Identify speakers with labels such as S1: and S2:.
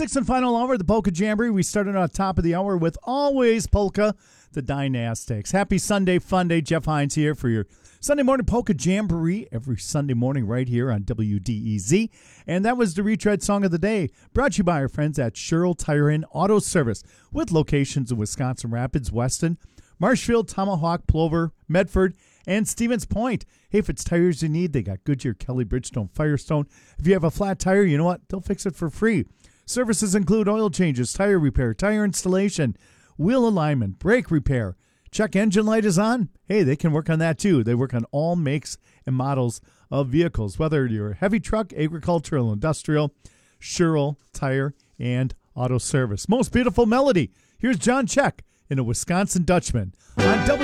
S1: Sixth and final hour of the Polka Jamboree. We started on top of the hour with Always Polka, the Dynastics. Happy Sunday, fun day. Jeff Hines here for your Sunday morning Polka Jamboree every Sunday morning right here on WDEZ. And that was the retread song of the day, brought to you by our friends at Sherrill Tire and Auto Service, with locations in Wisconsin Rapids, Weston, Marshfield, Tomahawk, Plover, Medford, and Stevens Point. Hey, if it's tires you need, they got Goodyear, Kelly, Bridgestone, Firestone. If you have a flat tire, you know what? They'll fix it for free. Services include oil changes, tire repair, tire installation, wheel alignment, brake repair. Check engine light is on? Hey, they can work on that too. They work on all makes and models of vehicles, whether you're a heavy truck, agricultural, industrial, Sherrill Tire and Auto Service. Most beautiful melody. Here's John Check in a Wisconsin Dutchman on